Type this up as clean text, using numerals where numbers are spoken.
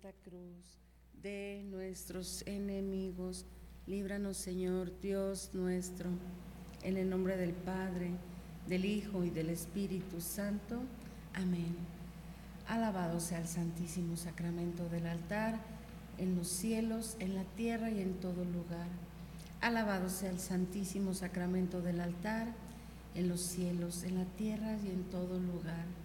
Santa Cruz de nuestros enemigos, líbranos, Señor Dios nuestro, en el nombre del Padre, del Hijo y del Espíritu Santo. Amén. Alabado sea el Santísimo Sacramento del altar, en los cielos, en la tierra y en todo lugar. Alabado sea el Santísimo Sacramento del altar, en los cielos, en la tierra y en todo lugar.